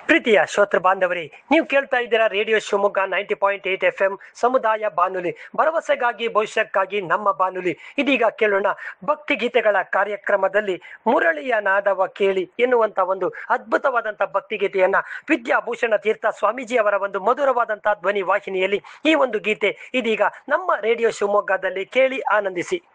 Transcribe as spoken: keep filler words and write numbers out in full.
ಪ್ರೀತಿಯ ಶ್ರೋತೃ ಬಾಂಧವರೇ, ನೀವು ಕೇಳ್ತಾ ಇದ್ದೀರಾ radio Shivamogga ninety point eight F M ಸಮುದಾಯ ಬಾನುಲಿ, ಭರವಸೆಗಾಗಿ ಭವಿಷ್ಯಕ್ಕಾಗಿ ನಮ್ಮ ಬಾನುಲಿ. ಇದೀಗ ಕೇಳೋಣ ಭಕ್ತಿ ಗೀತೆಗಳ ಕಾರ್ಯಕ್ರಮದಲ್ಲಿ ಮುರಳಿಯ ನಾದವ ಕೇಳಿ ಎನ್ನುವಂತ ಒಂದು ಅದ್ಭುತವಾದಂತ ಭಕ್ತಿ ಗೀತೆಯನ್ನ ವಿದ್ಯಾಭೂಷಣ ತೀರ್ಥ ಸ್ವಾಮೀಜಿ ಅವರ ಒಂದು ಮಧುರವಾದಂತಹ ಧ್ವನಿ ವಾಹಿನಿಯಲ್ಲಿ ಈ ಒಂದು ಗೀತೆ ಇದೀಗ ನಮ್ಮ ರೇಡಿಯೋ ಶಿವಮೊಗ್ಗದಲ್ಲಿ ಕೇಳಿ ಆನಂದಿಸಿ.